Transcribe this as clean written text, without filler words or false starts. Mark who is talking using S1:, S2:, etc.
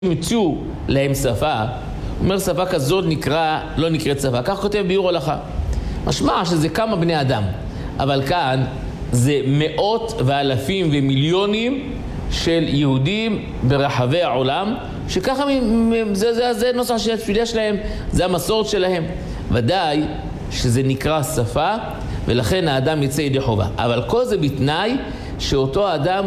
S1: מצאו להם שפה, הוא אומר שפה כזאת לא נקראת שפה, כך כותב ביאור הלכה. משמע שזה כמה בני אדם, אבל כאן זה מאות ואלפים ומיליונים של יהודים ברחבי העולם, שככה זה נוסח של התפילה שלהם, זה המסורת שלהם. ודאי שזה נקרא שפה, ולכן האדם יצא ידי חובה. אבל כל זה בתנאי שאותו האדם